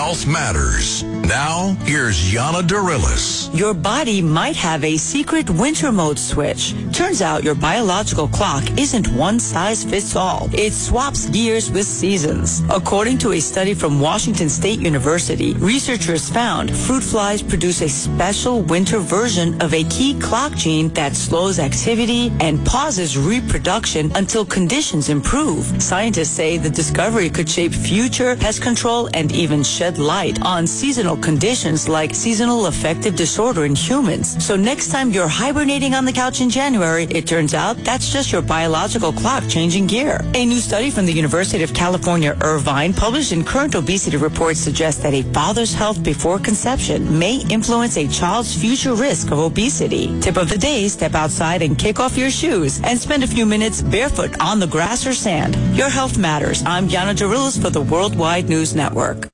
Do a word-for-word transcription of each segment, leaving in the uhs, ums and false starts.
health matters. Now, here's Yana Darilis. Your body might have a secret winter mode switch. Turns out your biological clock isn't one size fits all. It swaps gears with seasons. According to a study from Washington State University, researchers found fruit flies produce a special winter version of a key clock gene that slows activity and pauses reproduction until conditions improve. Scientists say the discovery could shape future pest control and even shed light on seasonal conditions like seasonal affective disorder in humans. So next time you're hibernating on the couch in January, it turns out that's just your biological clock changing gear. A new study from the University of California, Irvine, published in Current Obesity Report, suggests that a father's health before conception may influence a child's future risk of obesity. Tip of the day, step outside and kick off your shoes and spend a few minutes barefoot on the grass or sand. Your health matters. I'm Yana Darilis for the Worldwide News Network.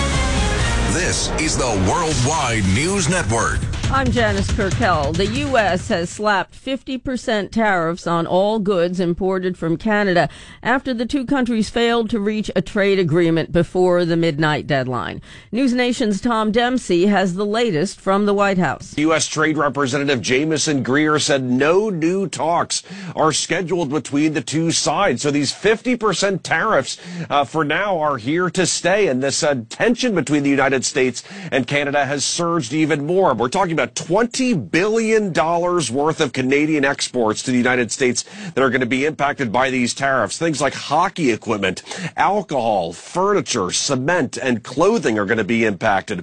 This is the Worldwide News Network. I'm Janice Kirkell. The U S has slapped fifty percent tariffs on all goods imported from Canada after the two countries failed to reach a trade agreement before the midnight deadline. News Nation's Tom Dempsey has the latest from the White House. U S Trade Representative Jamieson Greer said no new talks are scheduled between the two sides. So these fifty percent tariffs uh, for now are here to stay. And this uh, tension between the United States and Canada has surged even more. We're talking about twenty billion dollars worth of Canadian exports to the United States that are going to be impacted by these tariffs. Things like hockey equipment, alcohol, furniture, cement, and clothing are going to be impacted.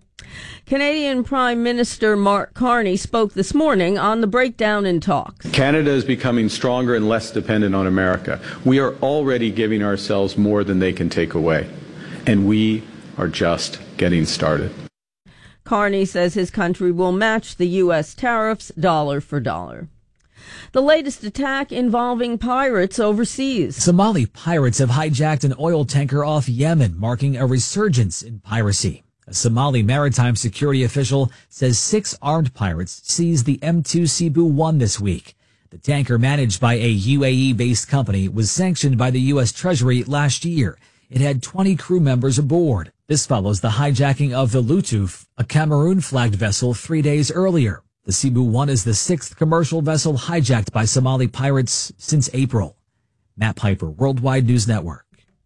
Canadian Prime Minister Mark Carney spoke this morning on the breakdown in talks. Canada is becoming stronger and less dependent on America. We are already giving ourselves more than they can take away, and we are just getting started. Carney says his country will match the U S tariffs dollar for dollar. The latest attack involving pirates overseas. Somali pirates have hijacked an oil tanker off Yemen, marking a resurgence in piracy. A Somali maritime security official says six armed pirates seized the M two Cebu one this week. The tanker, managed by a U A E-based company, was sanctioned by the U S Treasury last year. It had twenty crew members aboard. This follows the hijacking of the Lutuf, a Cameroon-flagged vessel, three days earlier. The Cebu one is the sixth commercial vessel hijacked by Somali pirates since April. Matt Piper, Worldwide News Network.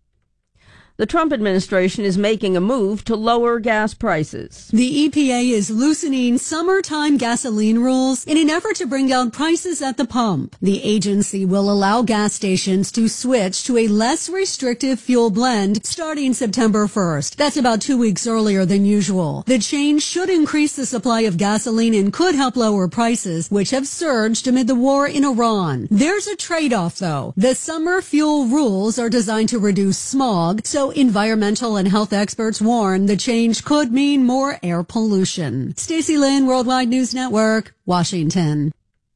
The Trump administration is making a move to lower gas prices. The E P A is loosening summertime gasoline rules in an effort to bring down prices at the pump. The agency will allow gas stations to switch to a less restrictive fuel blend starting September first. That's about two weeks earlier than usual. The change should increase the supply of gasoline and could help lower prices, which have surged amid the war in Iran. There's a trade-off, though. The summer fuel rules are designed to reduce smog, so environmental and health experts warn the change could mean more air pollution. Stacey Lynn, Worldwide News Network, Washington.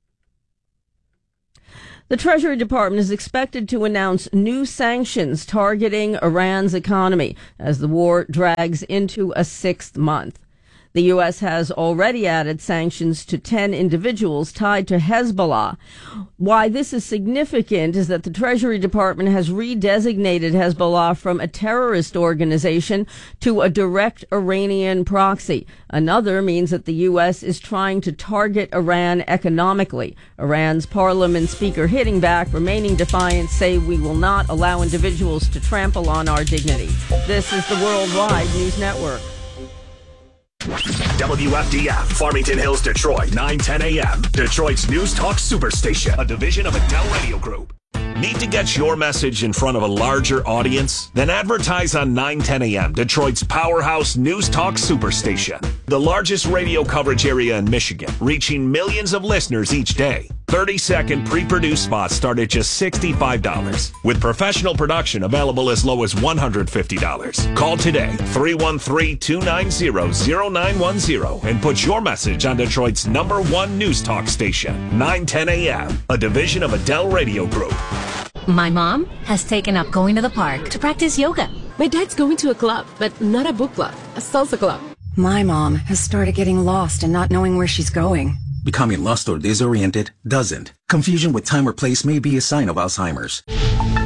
The Treasury Department is expected to announce new sanctions targeting Iran's economy as the war drags into a sixth month. The U S has already added sanctions to ten individuals tied to Hezbollah. Why this is significant is that the Treasury Department has redesignated Hezbollah from a terrorist organization to a direct Iranian proxy. Another means that the U S is trying to target Iran economically. Iran's parliament speaker hitting back, remaining defiant, say we will not allow individuals to trample on our dignity. This is the Worldwide News Network. W F D F, Farmington Hills, Detroit, nine ten a.m. Detroit's News Talk Superstation, a division of Adele Radio Group. Need to get your message in front of a larger audience? Then advertise on nine ten a.m., Detroit's powerhouse News Talk Superstation. The largest radio coverage area in Michigan, reaching millions of listeners each day. thirty-second pre-produced spots start at just sixty-five dollars, with professional production available as low as one hundred fifty dollars. Call today, three one three, two nine zero, zero nine one zero, and put your message on Detroit's number one News Talk station, nine ten a.m., a division of Adele Radio Group. My mom has taken up going to the park to practice yoga. My dad's going to a club, but not a book club, a salsa club. My mom has started getting lost and not knowing where she's going. Becoming lost or disoriented doesn't. Confusion with time or place may be a sign of Alzheimer's.